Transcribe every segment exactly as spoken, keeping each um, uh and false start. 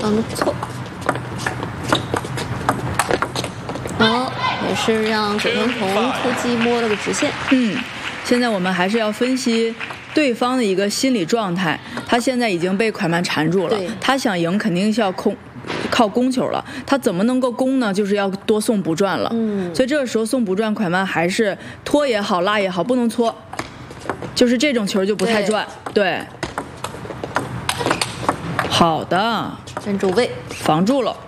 嗯，不错。好，也是让左藤童突击摸了个直线。 嗯，现在我们还是要分析对方的一个心理状态。他现在已经被蒯曼缠住了，他想赢肯定是要空。靠攻球了，他怎么能够攻呢？就是要多送不转了。 嗯， 所以这个时候送不转，蒯曼还是拖也好，拉也好，不能搓，就是这种球就不太转。对，对好的， 站住位， 防住了。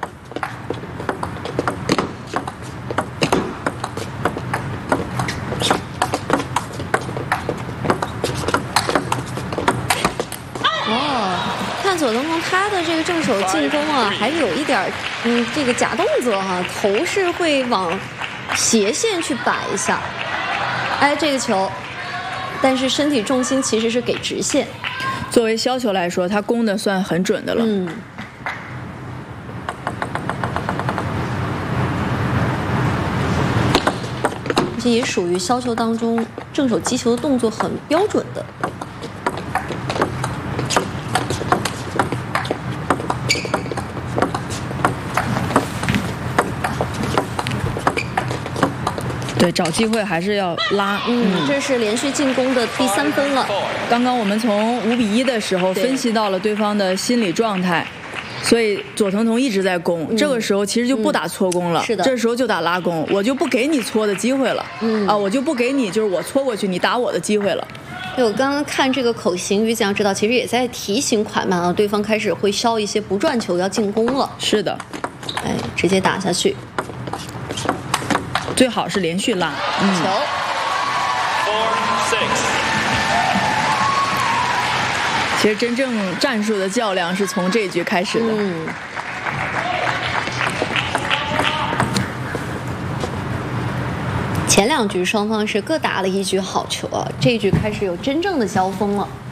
左藤童他的这个正手进攻啊，还是有一点嗯这个假动作哈、啊，头是会往斜线去摆一下，哎这个球，但是身体重心其实是给直线。 作为削球来说，他攻的算很准的了。 嗯。这也属于削球当中正手击球的动作很标准的。 对，找机会还是要拉。 嗯，这是连续进攻的第三分了。 刚刚我们从五比一的时候分析到了对方的心理状态，所以佐藤童一直在攻、嗯，这个时候其实就不打搓攻了，嗯、 是的， 这时候就打拉攻，我就不给你搓的机会了。嗯啊，我就不给你就是我搓过去你打我的机会了。 对，我刚刚看这个口型，于子阳知道，其实也在提醒蒯曼啊，对方开始会削一些不转球要进攻了。 是的， 哎，直接打下去。 最好是连续拉。 嗯、球。 其实真正战术的较量是从这一局开始的。 嗯。前两局双方是各打了一局好球啊，这一局开始有真正的交锋了。